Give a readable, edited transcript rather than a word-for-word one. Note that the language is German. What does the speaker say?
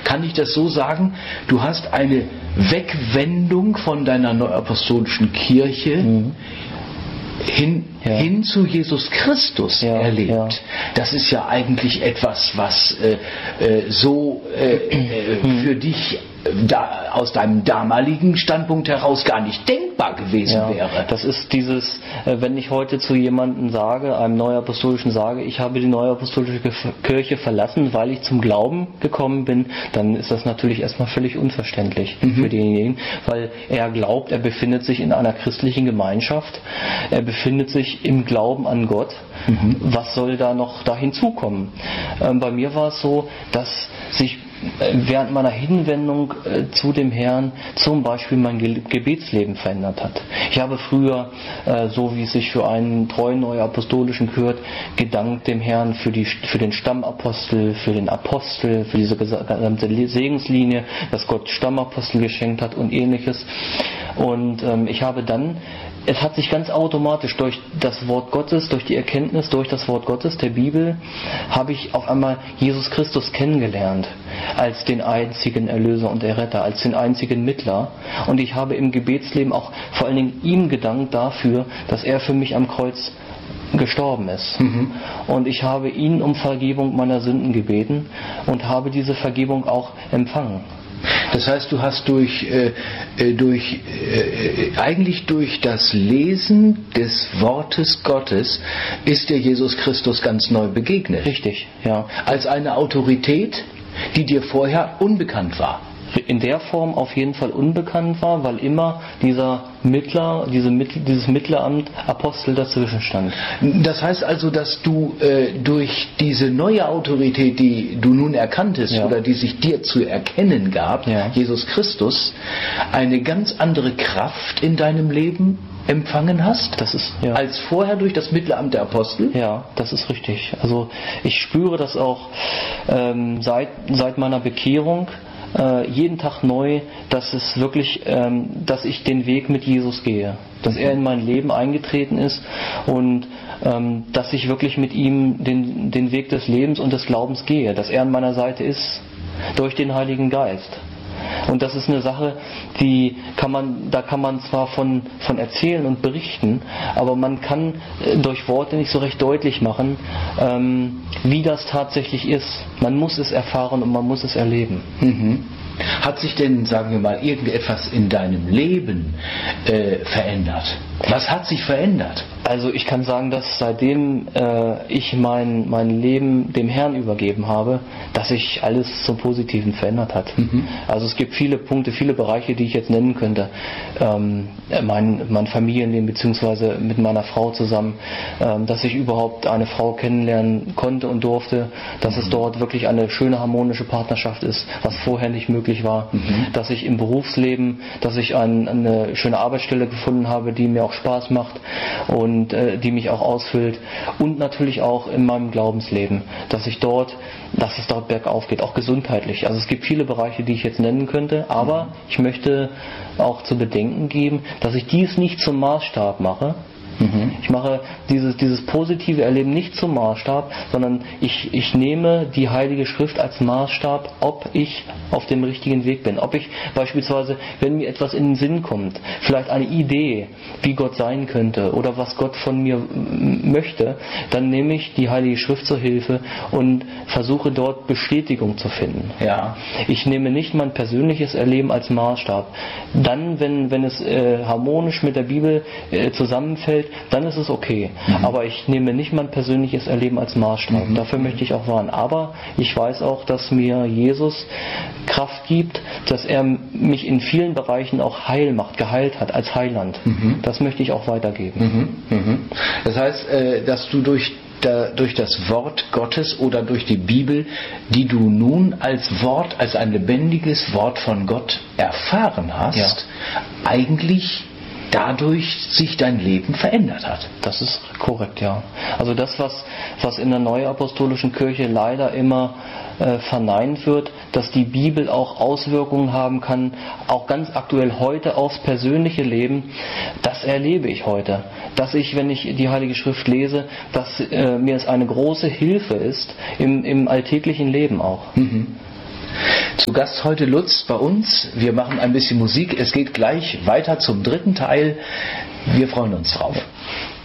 Kann ich das so sagen? Du hast eine Wegwendung von deiner neuapostolischen Kirche hin zu Jesus Christus erlebt. Ja. Das ist ja eigentlich etwas, was für dich aus deinem damaligen Standpunkt heraus gar nicht denkbar gewesen wäre. Das ist dieses, wenn ich heute zu jemandem sage, einem Neuapostolischen sage, ich habe die Neuapostolische Kirche verlassen, weil ich zum Glauben gekommen bin, dann ist das natürlich erstmal völlig unverständlich für denjenigen, weil er glaubt, er befindet sich in einer christlichen Gemeinschaft, er befindet sich im Glauben an Gott. Was soll da noch da hinzukommen? Bei mir war es so, dass sich während meiner Hinwendung zu dem Herrn zum Beispiel mein Gebetsleben verändert hat. Ich habe früher, so wie es sich für einen treuen Neuapostolischen gehört, gedankt dem Herrn für den Stammapostel, für den Apostel, für diese gesamte Segenslinie, dass Gott Stammapostel geschenkt hat und ähnliches. Und ich habe dann, es hat sich ganz automatisch durch das Wort Gottes, durch die Erkenntnis, durch das Wort Gottes, der Bibel, habe ich auf einmal Jesus Christus kennengelernt als den einzigen Erlöser und Erretter, als den einzigen Mittler. Und ich habe im Gebetsleben auch vor allen Dingen ihm gedankt dafür, dass er für mich am Kreuz gestorben ist. Und ich habe ihn um Vergebung meiner Sünden gebeten und habe diese Vergebung auch empfangen. Das heißt, du hast eigentlich durch das Lesen des Wortes Gottes ist dir Jesus Christus ganz neu begegnet. Richtig, ja. Als eine Autorität, die dir vorher unbekannt war. In der Form auf jeden Fall unbekannt war, weil immer dieser Mittler, dieses Mittleramt Apostel dazwischen stand. Das heißt also, dass du durch diese neue Autorität, die du nun erkanntest oder die sich dir zu erkennen gab, Jesus Christus, eine ganz andere Kraft in deinem Leben empfangen hast, das ist, als vorher durch das Mittelamt der Apostel? Ja, das ist richtig. Also ich spüre das auch seit meiner Bekehrung, jeden Tag neu, dass es wirklich, dass ich den Weg mit Jesus gehe, dass er in mein Leben eingetreten ist und dass ich wirklich mit ihm den Weg des Lebens und des Glaubens gehe, dass er an meiner Seite ist durch den Heiligen Geist. Und das ist eine Sache, da kann man zwar von erzählen und berichten, aber man kann durch Worte nicht so recht deutlich machen, wie das tatsächlich ist. Man muss es erfahren und man muss es erleben. Hat sich denn, sagen wir mal, irgendetwas in deinem Leben verändert? Was hat sich verändert? Also ich kann sagen, dass seitdem ich mein Leben dem Herrn übergeben habe, dass sich alles zum Positiven verändert hat. Also es gibt viele Punkte, viele Bereiche, die ich jetzt nennen könnte. Mein Familienleben beziehungsweise mit meiner Frau zusammen, dass ich überhaupt eine Frau kennenlernen konnte und durfte, dass es dort wirklich eine schöne harmonische Partnerschaft ist, was vorher nicht möglich war. Dass ich im Berufsleben, dass ich eine schöne Arbeitsstelle gefunden habe, die mir auch Spaß macht und die mich auch ausfüllt, und natürlich auch in meinem Glaubensleben, dass es dort bergauf geht, auch gesundheitlich. Also es gibt viele Bereiche, die ich jetzt nennen könnte, aber ich möchte auch zu bedenken geben, dass ich dies nicht zum Maßstab mache. Ich mache dieses positive Erleben nicht zum Maßstab, sondern ich nehme die Heilige Schrift als Maßstab, ob ich auf dem richtigen Weg bin. Ob ich beispielsweise, wenn mir etwas in den Sinn kommt, vielleicht eine Idee, wie Gott sein könnte oder was Gott von mir möchte, dann nehme ich die Heilige Schrift zur Hilfe und versuche dort Bestätigung zu finden. Ich nehme nicht mein persönliches Erleben als Maßstab. Dann, wenn es harmonisch mit der Bibel zusammenfällt, dann ist es okay. Aber ich nehme nicht mein persönliches Erleben als Maßstab. Dafür möchte ich auch warnen. Aber ich weiß auch, dass mir Jesus Kraft gibt, dass er mich in vielen Bereichen auch heil macht, geheilt hat als Heiland. Das möchte ich auch weitergeben. Das heißt, dass du durch das Wort Gottes oder durch die Bibel, die du nun als ein lebendiges Wort von Gott erfahren hast, eigentlich dadurch sich dein Leben verändert hat. Das ist korrekt, ja. Also das, was in der Neuapostolischen Kirche leider immer verneint wird, dass die Bibel auch Auswirkungen haben kann, auch ganz aktuell heute aufs persönliche Leben, das erlebe ich heute. Dass ich, wenn ich die Heilige Schrift lese, dass mir es eine große Hilfe ist, im alltäglichen Leben auch. Zu Gast heute Lutz bei uns. Wir machen ein bisschen Musik. Es geht gleich weiter zum dritten Teil. Wir freuen uns drauf.